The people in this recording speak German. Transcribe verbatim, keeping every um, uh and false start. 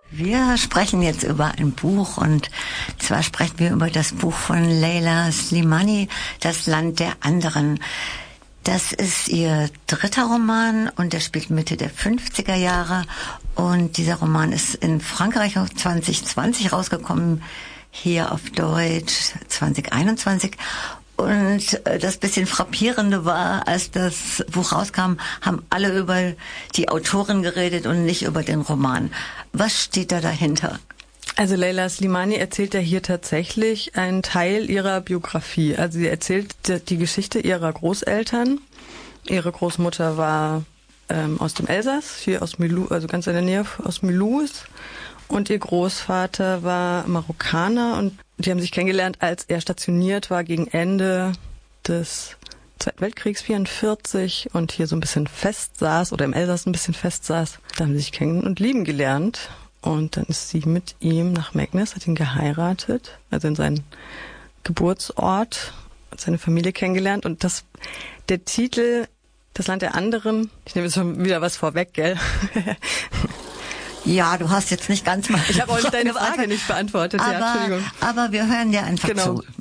Wir sprechen jetzt über ein Buch, und zwar sprechen wir über das Buch von Leila Slimani, Das Land der anderen. Das ist ihr dritter Roman und der spielt Mitte der fünfziger Jahre, und dieser Roman ist in Frankreich zwanzig zwanzig rausgekommen, hier auf Deutsch zwanzig einundzwanzig. Und das bisschen Frappierende war, als das Buch rauskam, haben alle über die Autorin geredet und nicht über den Roman. Was steht da dahinter? Also Leila Slimani erzählt ja hier tatsächlich einen Teil ihrer Biografie. Also sie erzählt die Geschichte ihrer Großeltern. Ihre Großmutter war ähm, aus dem Elsass, hier aus Mulhouse, also ganz in der Nähe aus Mulhouse. Und ihr Großvater war Marokkaner, und die haben sich kennengelernt, als er stationiert war gegen Ende des Zweiten Weltkriegs vierundvierzig und hier so ein bisschen fest saß oder im Elsass ein bisschen fest saß. Da haben sie sich kennen und lieben gelernt. Und dann ist sie mit ihm nach Meknes, hat ihn geheiratet, also in seinen Geburtsort, hat seine Familie kennengelernt. Und das, der Titel, Das Land der anderen, ich nehme jetzt schon wieder was vorweg, gell? Ja, du hast jetzt nicht ganz mal... Ich habe auch deine Frage nicht beantwortet. Aber, ja, Entschuldigung. aber wir hören dir einfach genau. zu.